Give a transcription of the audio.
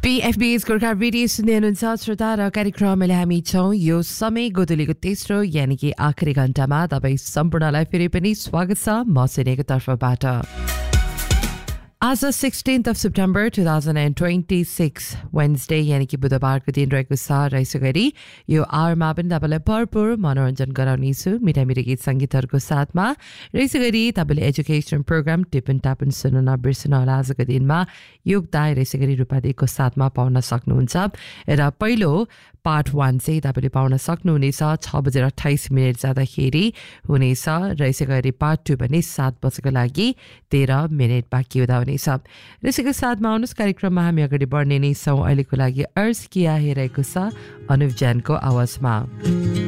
PFB's Gorkha radio सुन्दै हुनुहुन्छ श्रोता र कार्यक्रमले हामी छौँ यो समय गोदुलीको तेस्रो यानि कि आखिरी घण्टामा तपाईँ सम्पूर्णलाई फेरि पनि स्वागत छ म सिनेको तर्फबाट आज 16th of September 2026 Wednesday यानी कि बुधबारको दिन रहेको छ र यसै गरी यो आवरमा पनि तपाईँलाई भरपुर मनोरञ्जन गराउनेछु मिठा मिठा गीत सङ्गीतहरूको साथमा र यसै गरी तपाईँले एजुकेसन प्रोग्राम टिपन टापन सुन्न नबिर्सनु होला आजको दिनमा योगदाय र यसै गरी रूपादेवीको साथमा पाउन सक्नुहुन्छ र पहिलो पार्ट 1 चाहिँ तपाईँले पाउन सक्नुहुनेछ 6:28 जाँदाखेरि हुनेछ र यसै गरी पार्ट 2 भने 7 बजेको लागि 13 मिनट बाँकी हुँदा हुनेछ र यसैको साथमा आउनुहोस् कार्यक्रममा हामी अगाडि बढ्ने नै छौँ अहिलेको लागि अर्ज किया हेरेको छ अनुप जैनको आवाजमा